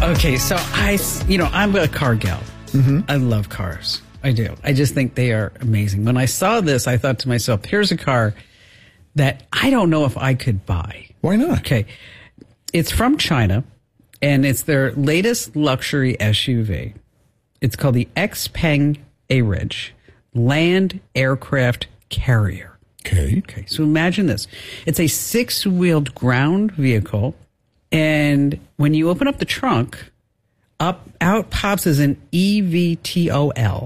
Okay, so I'm a car gal. Mm-hmm. I love cars. I do. I just think they are amazing. When I saw this, I thought to myself, here's a car that I don't know if I could buy. Why not? Okay. It's from China, and it's their latest luxury SUV. It's called the XPeng A-Ridge Land Aircraft Carrier. Okay. Okay, so imagine this. It's a 6-wheeled ground vehicle, and when you open up the trunk, out pops as an eVTOL.